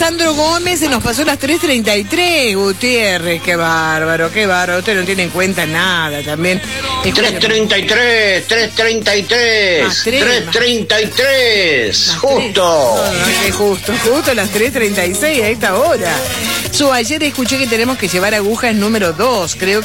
Sandro Gómez se nos pasó las 3:33, Gutiérrez, qué bárbaro, usted no tiene en cuenta nada también. 3:33, 3:33, justo. Justo las 3:36 a esta hora. Ayer escuché que tenemos que llevar agujas número 2, creo